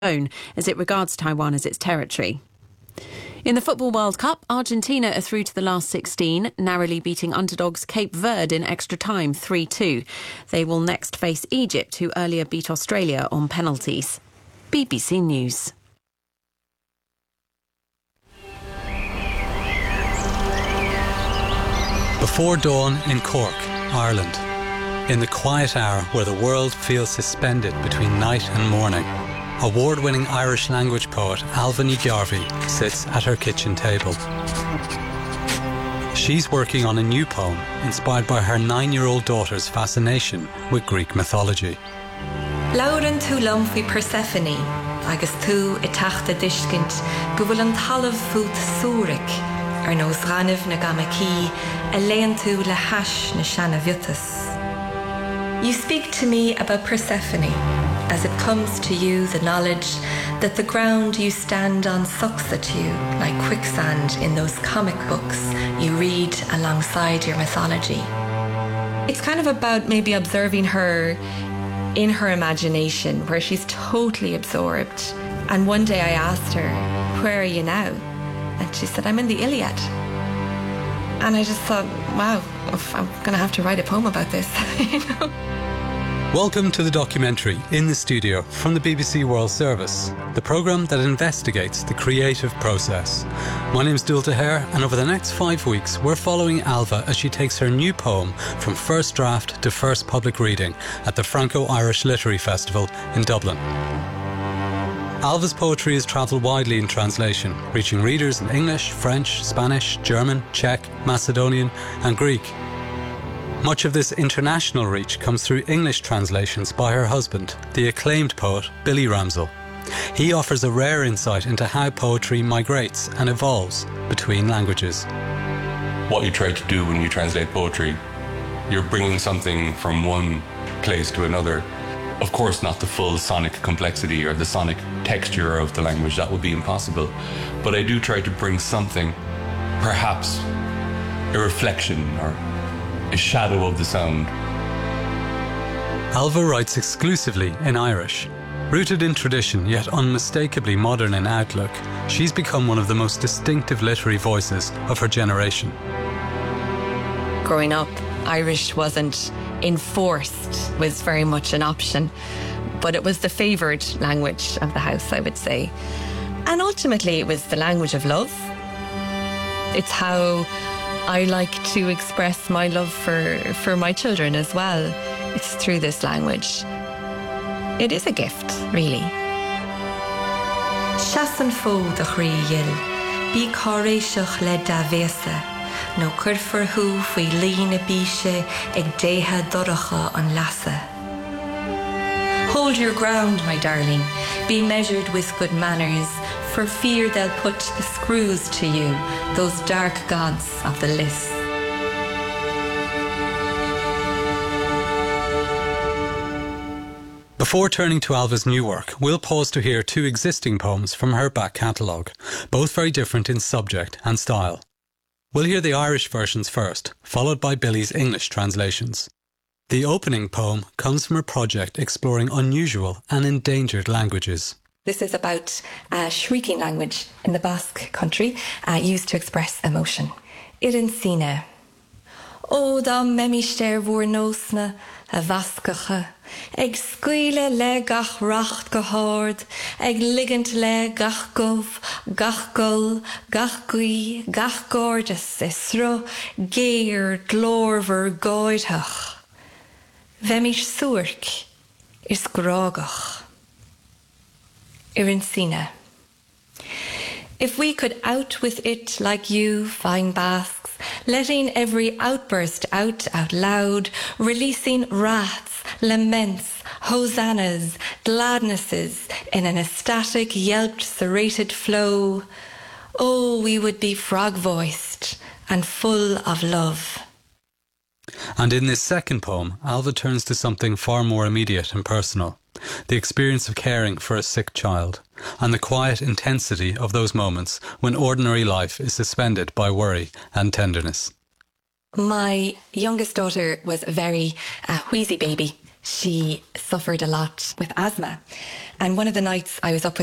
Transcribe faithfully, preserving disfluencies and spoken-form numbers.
own as it regards Taiwan as its territory. In the Football World Cup, Argentina are through to the last sixteen, narrowly beating underdogs Cape Verde in extra time three two. They will next face Egypt, who earlier beat Australia on penalties. B B C News. Before dawn in Cork, Ireland. In the quiet hour where the world feels suspended between night and morning, award-winning Irish language poet Ailbhe Ní Ghearbhaigh sits at her kitchen table. She's working on a new poem inspired by her nine-year-old daughter's fascination with Greek mythology. Lauren tú lom faoi Persephone, agus tú I teachta discint go bhfuil an talamh fút súric ar nós ranamh na gamací a léann tú le hais na seanna bhiotas. You speak to me about Persephone as it comes to you the knowledge that the ground you stand on sucks at you like quicksand in those comic books you read alongside your mythology. It's kind of about maybe observing her in her imagination where she's totally absorbed. And one day I asked her, "Where are you now?" And she said, "I'm in the Iliad." And I just thought, wow, I'm going to have to write a poem about this. You know? Welcome to the documentary In the Studio from the B B C World Service, the programme that investigates the creative process. My name's Dulta Hare, and over the next five weeks we're following Ailbhe as she takes her new poem from first draft to first public reading at the Franco-Irish Literary Festival in Dublin. Ailbhe's poetry has travelled widely in translation, reaching readers in English, French, Spanish, German, Czech, Macedonian and Greek. Much of this international reach comes through English translations by her husband, the acclaimed poet Billy Ramsell. He offers a rare insight into how poetry migrates and evolves between languages. What you try to do when you translate poetry, you're bringing something from one place to another. Of course, not the full sonic complexity or the sonic texture of the language, that would be impossible. But I do try to bring something, perhaps a reflection or a shadow of the sound. Ailbhe writes exclusively in Irish. Rooted in tradition, yet unmistakably modern in outlook, she's become one of the most distinctive literary voices of her generation. Growing up, Irish wasn't enforced, was very much an option, but it was the favoured language of the house, I would say. And ultimately it was the language of love. It's how I like to express my love for, for my children as well. It's through this language. It is a gift, really. Shasan fo de chríil, bí choréiseach le davesa, no curfer hu fui lína bíse ag déha doracha an lassa. Hold your ground, my darling. Be measured with good manners, for fear they'll put the screws to you, those dark gods of the list. Before turning to Ailbhe's new work, we'll pause to hear two existing poems from her back catalogue, both very different in subject and style. We'll hear the Irish versions first, followed by Billy's English translations. The opening poem comes from a project exploring unusual and endangered languages. This is about a shrieking language in the Basque country, uh, used to express emotion. Irin sine. O da memister vor nosna, a vascacha, ag scuile le gach racht gehord, ag ligant le gach gov, gach gul, gach gui, gach gorgeous, isro, geir, glorver, goidhach. Vemish suirk, is grogach. Irin sine. If we could out with it like you, fine Basques, letting every outburst out out loud, releasing wraths, laments, hosannas, gladnesses in an ecstatic, yelped, serrated flow, oh, we would be frog-voiced and full of love. And in this second poem, Ailbhe turns to something far more immediate and personal, the experience of caring for a sick child, and the quiet intensity of those moments when ordinary life is suspended by worry and tenderness. My youngest daughter was a very uh, wheezy baby. she suffered a lot with asthma. And one of the nights I was up with